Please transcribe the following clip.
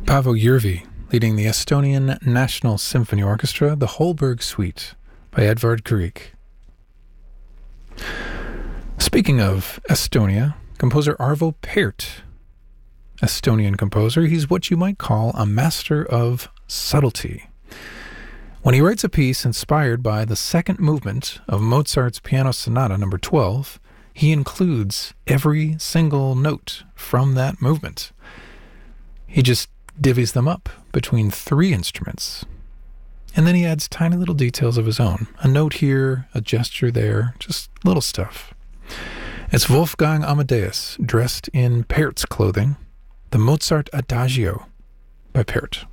Paavo Järvi, leading the Estonian National Symphony Orchestra, the Holberg Suite by Edvard Grieg. Speaking of Estonia, composer Arvo Pärt, Estonian composer, he's what you might call a master of subtlety. When he writes a piece inspired by the second movement of Mozart's Piano Sonata No. 12, he includes every single note from that movement. He just divvies them up between three instruments. And then he adds tiny little details of his own. A note here, a gesture there, just little stuff. It's Wolfgang Amadeus, dressed in Pärt's clothing, the Mozart Adagio by Pärt.